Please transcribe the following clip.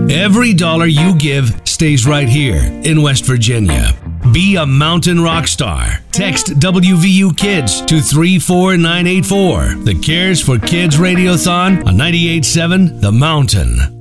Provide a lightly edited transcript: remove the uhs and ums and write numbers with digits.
Every dollar you give stays right here in West Virginia. Be a mountain rock star. Text WVU Kids to 34984. The Cares for Kids Radiothon on 98.7 The Mountain.